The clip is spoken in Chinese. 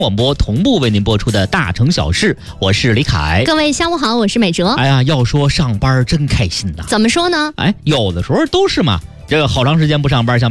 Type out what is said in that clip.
广播同步为您播出的大城小事，我是李凯。 各位下午好，我是美哲。 哎呀，要说上班真开心呐。 怎么说呢？ 有的时候都是嘛，这个好长时间不上班，像